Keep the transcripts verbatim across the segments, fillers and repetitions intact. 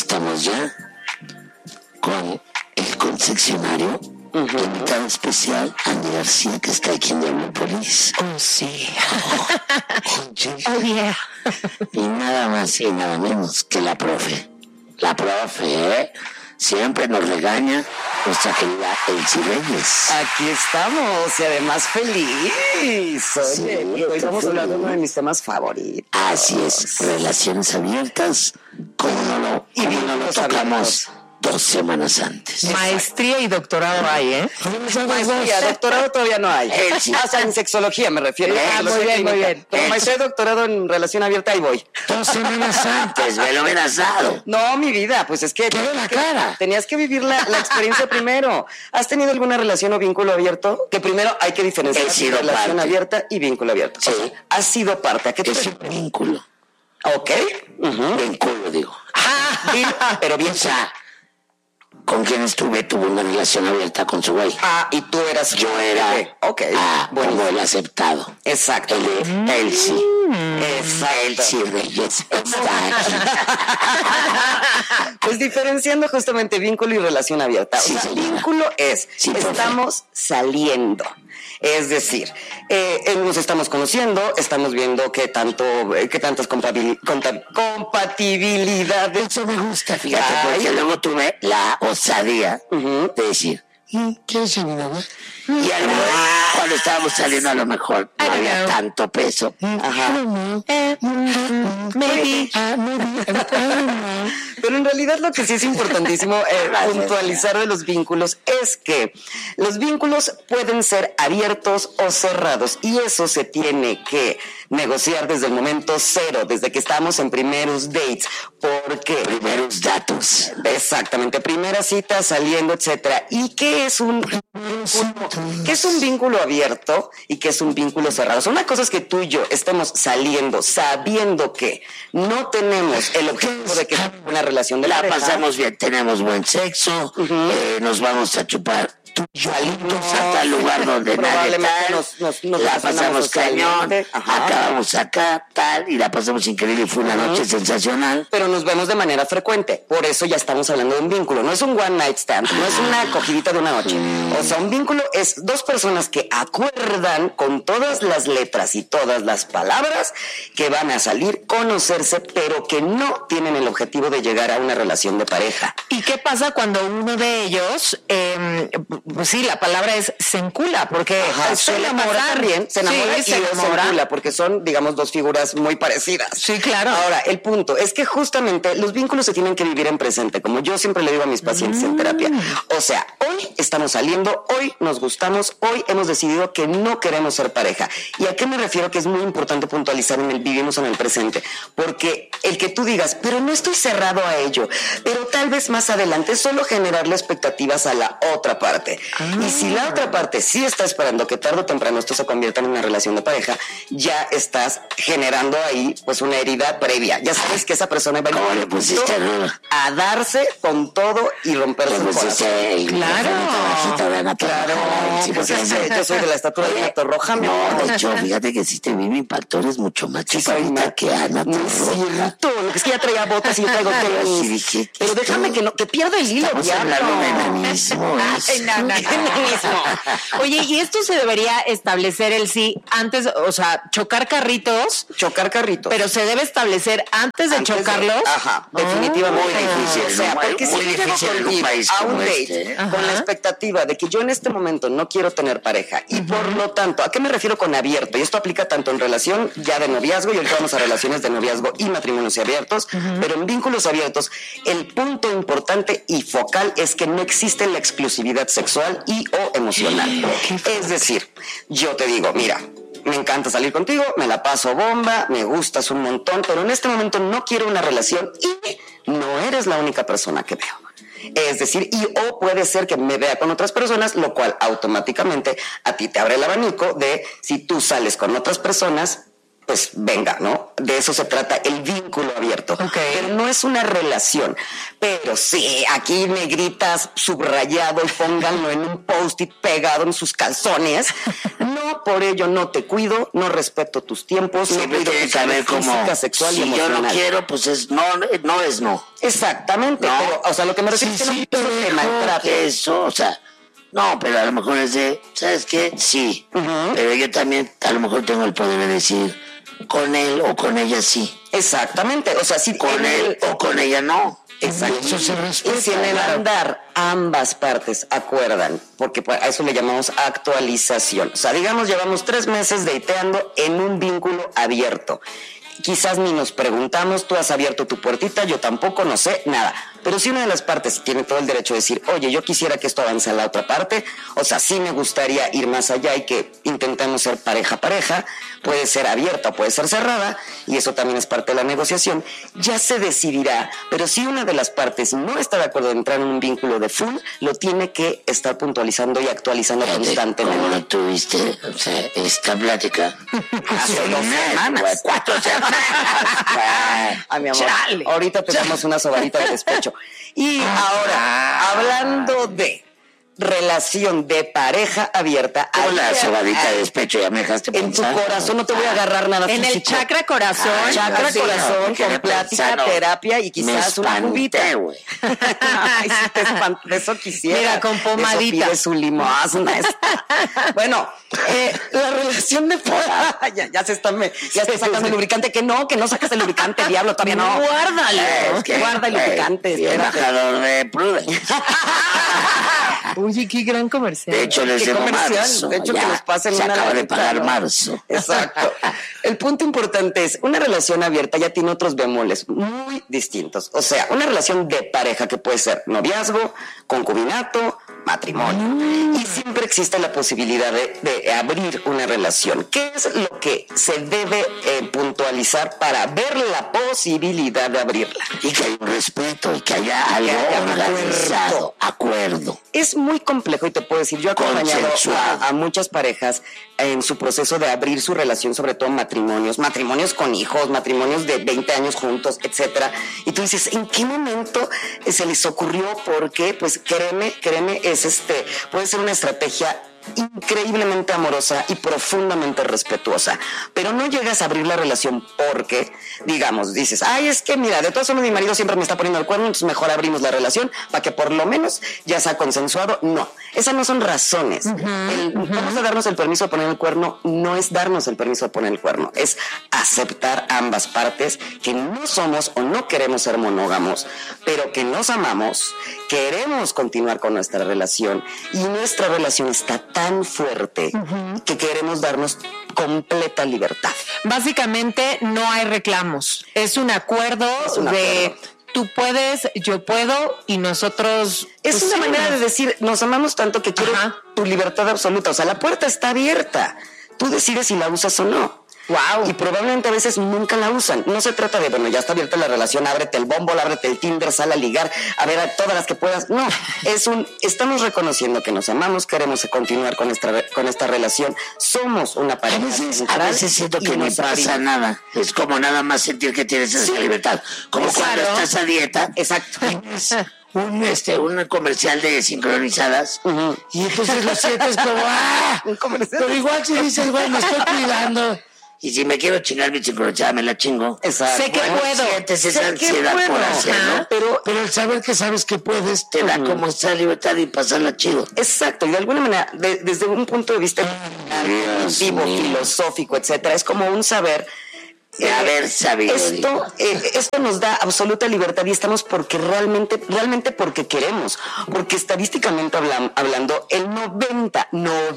estamos ya con el concesionario. Uh-huh. Invitado especial, Andy García, que está aquí en Diablopolis. Oh, sí. Oh, oh, yeah. Y nada más y nada menos que la profe. La profe, ¿eh? Siempre nos regaña nuestra querida Elsie Reyes. Aquí estamos y además feliz. Oye, sí, hoy estamos hablando de uno de mis temas favoritos. Así es, relaciones abiertas. ¿Cómo no lo, y cómo no lo tocamos? Dos semanas antes. Maestría y doctorado hay, ¿eh? Maestría, doctorado todavía no hay. Sí. O sea, en sexología me refiero. Ah, muy bien, muy bien. Pero maestría y doctorado en relación abierta, ahí voy. Dos semanas antes, me lo hubieras dado. No, mi vida, pues es que... ¿Qué de la cara? Tenías que vivir la, la experiencia primero. ¿Has tenido alguna relación o vínculo abierto? Que primero hay que diferenciar relación parte. abierta y vínculo abierto. Sí. O sea, has sido parte. ¿A qué te es un vínculo? Ok. Uh-huh. Vínculo, digo. Ah, pero bien, o sea... Con quien estuve tuvo una relación abierta con su güey. Ah, y tú eras... Yo era... Ok. Ah, bueno, como el aceptado. Exacto. El de mm. Elsie. Mm. Exacto. Elsie Reyes está aquí. Pues diferenciando justamente vínculo y relación abierta. Sí, o sea, señora. Vínculo es, sí, estamos saliendo. Es decir, eh, nos estamos conociendo, estamos viendo qué tanto, eh, qué tantas compabil- conta- compatibilidades. Eso me gusta, fíjate, Ay. porque luego tuve la osadía Uh-huh. de decir, ¿quieres ser mi mamá? Y a lo mejor, cuando estábamos saliendo, a lo mejor no había tanto peso. Ajá. Maybe. Pero en realidad lo que sí es importantísimo eh, puntualizar de los vínculos es que los vínculos pueden ser abiertos o cerrados y eso se tiene que negociar desde el momento cero, desde que estamos en primeros dates, porque primeros datos. Exactamente, primera cita, saliendo, etcétera. ¿Y qué es un, un qué es un vínculo abierto y qué es un vínculo cerrado? O sea, una cosa es que tú y yo estemos saliendo sabiendo que no tenemos el objetivo de que sea una relación de la pareja. pasamos bien, tenemos buen sexo, uh-huh. eh, nos vamos a chupar tú y yo no, hasta el lugar donde nadie tal, nos, nos, nos la pasamos cañón, acabamos acá, tal, y la pasamos increíble, fue una uh-huh. noche sensacional. Pero nos vemos de manera frecuente, por eso ya estamos hablando de un vínculo, no es un one night stand, no es una acogidita de una noche. O sea, un vínculo es dos personas que acuerdan con todas las letras y todas las palabras que van a salir, conocerse, pero que no tienen el objetivo de llegar a una relación de pareja. ¿Y qué pasa cuando uno de ellos, eh, pues sí, la palabra es se encula, porque Ajá, se enamora también, se enamora sí, y se, enamora. se encula, porque son, digamos, dos figuras muy parecidas. Sí, claro. Ahora, el punto es que justamente los vínculos se tienen que vivir en presente, como yo siempre le digo a mis pacientes mm. en terapia. O sea, hoy estamos saliendo, hoy nos gustamos, hoy hemos decidido que no queremos ser pareja. ¿Y a qué me refiero? Que es muy importante puntualizar en el vivimos en el presente, porque el que tú digas, pero no estoy cerrado a ello, pero tal vez más adelante solo generarle expectativas a la otra parte. Ah. Y si la otra parte sí está esperando que tarde o temprano esto se convierta en una relación de pareja, ya estás generando ahí pues una herida previa. Ya sabes que esa persona va a ir a darse con todo y romperse el corazón. Claro, claro. Sí, pues ese, yo soy de la estatura de Ana Torroja. No, de hecho, fíjate que si te vi mi impactor es mucho más chaparrita que Ana Torroja. Lo que es que ya traía botas y yo traigo tenis. Pero déjame que no, que pierda el hilo, diablo. Oye, y esto se debería establecer el sí antes, o sea, chocar carritos. Chocar carritos. Pero se debe establecer antes de antes chocarlos. De, ajá, oh, definitivamente. Muy difícil. O sea, porque muy si difícil llego en un país a un como date este, ¿eh? con la expectativa de que yo en este momento no quiero tener pareja y uh-huh. por lo tanto, ¿a qué me refiero con abierto? Y esto aplica tanto en relación ya de noviazgo y ahorita vamos a relaciones de noviazgo y matrimonios abiertos, uh-huh. pero en vínculos abiertos el punto importante y focal es que no existe la exclusividad sexual y o emocional. Es decir, yo te digo, mira, me encanta salir contigo, me la paso bomba, me gustas un montón, pero en este momento no quiero una relación y no eres la única persona que veo. Es decir, y o puede ser que me vea con otras personas, lo cual automáticamente a ti te abre el abanico de si tú sales con otras personas, pues venga, ¿no? De eso se trata el vínculo abierto. Okay. Pero no es una relación. Pero sí, aquí negritas, subrayado y pónganlo en un post-it pegado en sus calzones. No, por ello no te cuido, no respeto tus tiempos, no Siempre cuido tiene tu que haber salud como, física, sexual y si yo emocional. no quiero, pues es no, no es no. Exactamente, No. pero, o sea, lo que me refiero Sí, es que sí, no pero te dejo maltrate. que eso, o sea, no, pero a lo mejor es de, ¿sabes qué? Sí, Ujú. pero yo también a lo mejor tengo el poder de decir con él o con ella sí, Exactamente, o sea, si con en él el- o con ella no. Exacto. Eso se respeta. Y si en el claro. andar ambas partes acuerdan, porque pues, a eso le llamamos actualización. O sea, digamos, llevamos tres meses dateando en un vínculo abierto. Quizás ni nos preguntamos, tú has abierto tu puertita, yo tampoco, no sé, nada. Pero si una de las partes tiene todo el derecho de decir, oye, yo quisiera que esto avance a la otra parte, o sea, sí me gustaría ir más allá y que intentemos ser pareja-pareja, puede ser abierta, puede ser cerrada, y eso también es parte de la negociación, ya se decidirá, pero si una de las partes no está de acuerdo en entrar en un vínculo de full, lo tiene que estar puntualizando y actualizando Fíjate constantemente. ¿Cómo lo tuviste? O sea, esta plática. Hace dos semanas. güey, cuatro semanas. güey. Ay, mi amor, Chale. ahorita te damos una sobadita de despecho. Y ahora, hablando de relación de pareja abierta, Hola, ayer, sobadita de despecho, ya me dejaste en tu pensar. corazón no te voy a agarrar nada En el físico. chakra corazón. Ah, chakra así. corazón, me quedé con plática, pensando. terapia y Me quizás una espanté, cubita. güey. Ay, sí te espanté, de eso quisiera. Mira, con pomadita. Eso pide su limosna. Bueno, eh, la relación de pareja, ya, ya se está, me- ya está sacando el lubricante, que no, que no sacas el lubricante, diablo, todavía no. Guárdalo. Es que, Guarda el güey, lubricante, y el espérate. embajador de Prudence. Oye, qué gran comercial. De hecho, les Qué debo comercial, marzo. de hecho, ya, que nos pasen se una acaba de lanita, pagar ¿no? marzo. Exacto. El punto importante es, una relación abierta ya tiene otros bemoles muy distintos. O sea, una relación de pareja que puede ser noviazgo, concubinato, matrimonio. Y siempre existe la posibilidad de, de abrir una relación. ¿Qué es lo que se debe eh, puntualizar para ver la posibilidad de abrirla? Y que haya un respeto y que haya algo haya un organizado, acuerdo. Es muy complejo y te puedo decir, yo he acompañado Consensuado. a, a muchas parejas en su proceso de abrir su relación, sobre todo matrimonios, matrimonios con hijos, matrimonios de veinte años juntos, etcétera. Y tú dices, ¿en qué momento eh, se les ocurrió? Porque, pues créeme, créeme, es este, puede ser una estrategia increíblemente amorosa y profundamente respetuosa, pero no llegas a abrir la relación porque, digamos, dices, ay, es que mira, de todas formas mi marido siempre me está poniendo el cuerno, entonces mejor abrimos la relación para que por lo menos ya sea consensuado. No, esas no son razones. Uh-huh, el, uh-huh. Vamos a darnos el permiso de poner el cuerno, no es darnos el permiso de poner el cuerno, es aceptar ambas partes que no somos o no queremos ser monógamos, pero que nos amamos, queremos continuar con nuestra relación y nuestra relación está tan fuerte uh-huh. que queremos darnos completa libertad. Básicamente no hay reclamos, es un acuerdo es un de acuerdo. Tú puedes, yo puedo y nosotros... Es pues, una sí, manera de decir, nos amamos tanto que quiero Ajá. tu libertad absoluta, o sea, la puerta está abierta, tú decides si la usas o no. Wow. Y probablemente a veces nunca la usan. No se trata de, bueno, ya está abierta la relación, ábrete el Bumble, ábrete el Tinder, sal a ligar, a ver a todas las que puedas. No, es un, estamos reconociendo que nos amamos, queremos continuar con esta, con esta relación. Somos una pareja. A veces, a veces siento que no pasa abrimos. nada. Es como nada más sentir que tienes esa sí. libertad. Como claro. cuando estás a dieta. Exacto. Un, este, un comercial de sincronizadas uh-huh. y entonces lo sientes como ¡ah! Un comercial. Pero igual si dices, güey, me estoy cuidando. Y si me quiero chingar mi sincronizada, me la chingo. Exacto. Sé que bueno, puedo. Sientes esa sé ansiedad por hacerlo. Pero, pero el saber que sabes que puedes te uh-huh. da como esa libertad y pasarla chido. Exacto. Y de alguna manera, de, desde un punto de vista vivo, filosófico, etcétera, es como un saber. De haber sabido. Esto, eh, esto nos da absoluta libertad y estamos porque realmente, realmente porque queremos. Porque estadísticamente hablan, hablando, el noventa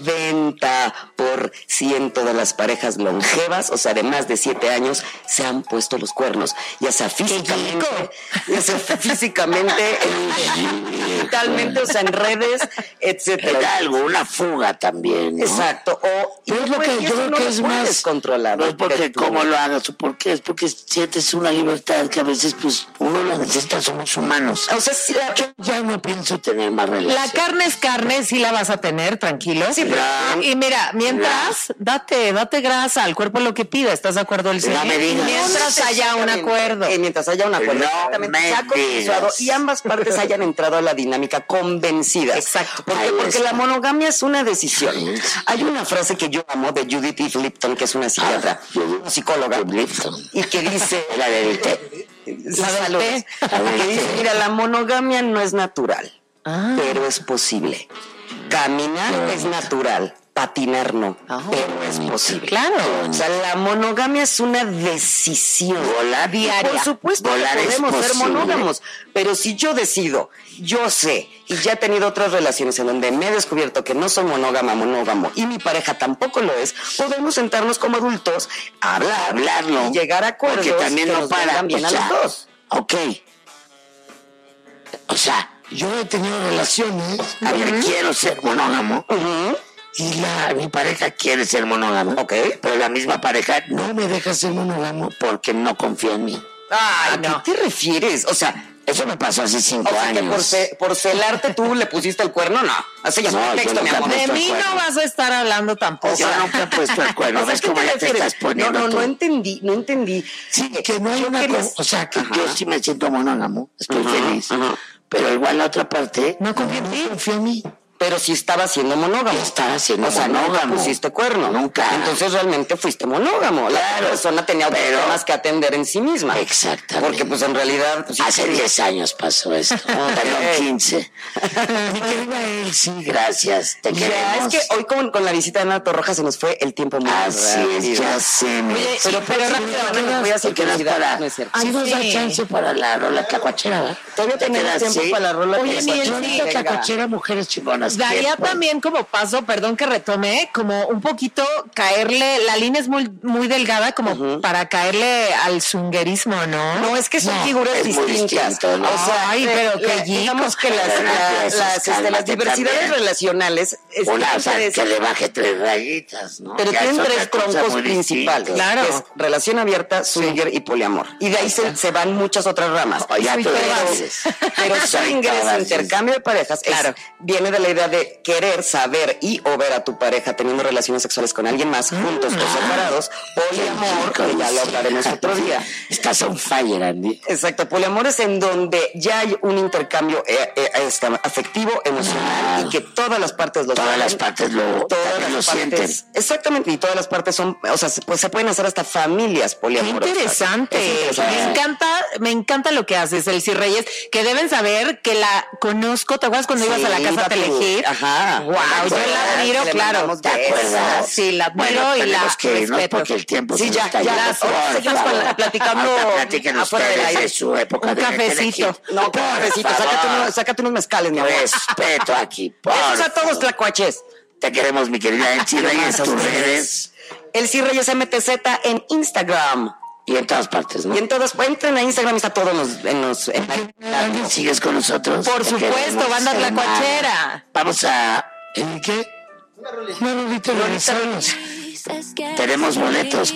por ciento de las parejas longevas, o sea, de más de siete años, se han puesto los cuernos. Ya sea físicamente, ya sea físicamente, digitalmente, o sea, en redes, etcétera. Era algo, una fuga también, ¿no? Exacto. O, y es lo que yo creo no que es más controlado. No es porque como lo hagas esto. ¿Por qué? Es porque sientes una libertad que a veces, pues, uno la necesita, somos humanos. O sea, sí, la- Yo ya no pienso tener más relación. La carne es carne, sí la vas a tener, tranquilo. Sí, pero- Y mira, mientras, date, date grasa al cuerpo lo que pida, ¿estás de acuerdo, el No me digas. Mientras haya un acuerdo. Eh, mientras haya un acuerdo. No Exactamente. me Se ha consensuado digas. y ambas partes hayan entrado a la dinámica convencidas. Exacto. ¿Por qué? Ahí Porque está. la monogamia es una decisión. Sí. Hay una frase que yo amo de Judith Eve Lipton, que es una psiquiatra, Ah, Judith una psicóloga, Lipton. y que dice... La del té. La del té. Que dice, mira, la monogamia no es natural, Ah. pero es posible. Caminar es natural, patinar no, Ah. pero es posible. Claro. O sea, la monogamia es una decisión. Volar diaria. Por supuesto Volar que es podemos ser posible. monógamos, pero si yo decido, yo sé, y ya he tenido otras relaciones en donde me he descubierto que no soy monógama, monógamo, y mi pareja tampoco lo es, podemos sentarnos como adultos a hablar, Hablarlo. y llegar a acuerdos Porque también que no nos para. vengan bien o a sea, los dos. Ok. O sea, yo he tenido relaciones. A ver, quiero ser monógamo. Ujú. Y la, mi pareja quiere ser monógama. Ok. Pero la misma pareja no me deja ser monógamo porque no confía en mí. Ay, ¿A ¿a qué te refieres? O sea, Eso me pasó hace cinco o sea que años. por, ce- por celarte tú le pusiste el cuerno, no. Así ya es No, un yo texto, mi nunca amor. me- De Esto mí es no bueno. vas a estar hablando tampoco. Yo nunca he puesto el cuerno. O sea, ¿Ves ¿qué cómo te ya te refieres? estás poniendo No, no, tú? no entendí, no entendí. Sí, que no hay Yo una quería- co- o sea, que Ajá. yo sí me siento monógamo, estoy Ajá, feliz, ajá. pero igual la otra parte No confía en ti. confía en mí. Pero si estaba siendo monógamo. Estaba siendo o sea, monógamo. nunca pusiste cuerno. Nunca. Entonces realmente fuiste monógamo. La Claro, persona tenía otros pero- temas que atender en sí misma. Exactamente. Porque pues en realidad... pues, sí, Hace sí. diez años pasó esto, perdón, quince. Mi querida Elsie, gracias, te Ya, es queremos. que hoy con, con la visita de Ana Torroja se nos fue el tiempo muy Así es, rápido. ya sé. mi- Oye, Pero, pero Sí, rápidamente te me voy a hacer te quedas curiosidad. para... No es cierto. Sí Ay, nos da sí. chance para la rola tlacuachera, ¿verdad? Todavía ¿Te tenemos quedas, tiempo sí? para la rola Oye, tlacuachera. Miel, Bonita Venga. tlacuachera, mujeres chingonas. Daría ¿Qué, pues? también como paso, perdón que retome, como un poquito caerle, la línea es muy, muy delgada como para caerle al zunguerismo, ¿no? No, es que son No, figuras es muy distintas. distinto, ¿no? O sea, Ay, eh, pero qué la- chico. digamos que las, Pero la- eso, las, este, las cálmate diversidades también. relacionales es Una, o sea, diferente. que le baje tres rayitas, ¿no? Pero Ya tienen es otra tres cosa troncos muy principales. distinta. Claro. Que es relación abierta, swinger y poliamor. Y de ahí se, se van muchas otras ramas. O ya Soy tú todas. dices. Pero Soy swinger es todas. intercambio de parejas. es- Claro. viene de la idea de querer, saber y o ver a tu pareja teniendo relaciones sexuales con alguien más, juntos o separados. Poliamor, que ya lo hablaremos otro día. Estás on fire, Andy. Exacto, poliamor es en donde ya hay un intercambio eh, eh, este, afectivo, emocional y que todas las partes lo Todas saben. las partes lo, Todas también las lo partes, sienten. exactamente, y todas las partes son, o sea, se, pues se pueden hacer hasta familias Qué poliamorosas. interesante. Es interesante. Me encanta, me encanta lo que haces, Elsie Reyes, que deben saber que la conozco. ¿Te acuerdas cuando ibas a la Sí, casa papi. Telehit? Ajá. Wow, ¿Te yo la acuerdas? admiro, Le claro. mandamos ¿Te besos. acuerdas? Sí, la admiro Bueno, y la tenemos que irnos respeto. porque el tiempo Sí, se ya, nos está ya, yendo. ahora Por seguimos favor. pla- platicando Ahorita platiquen afuera del ustedes aire. de su época Un de cafecito. Telehit. No, Por pobrecito, favor. sácate, unos, sácate unos mezcales, mi amor. Respeto aquí, por Besos a todos, favor. tlacuaches. Te queremos, mi querida Elsie Reyes, a tus ustedes. redes El C Reyes M T Z en Instagram. y en todas partes, ¿no? Y en todas, entren a Instagram y está todo en los... En los en la- Andy, ¿sigues con nosotros? Por Te supuesto, queremos, banda hermana. tlacuachera. Vamos a... ¿En qué? Una rolita. Una rolita. Regresamos. Tenemos boletos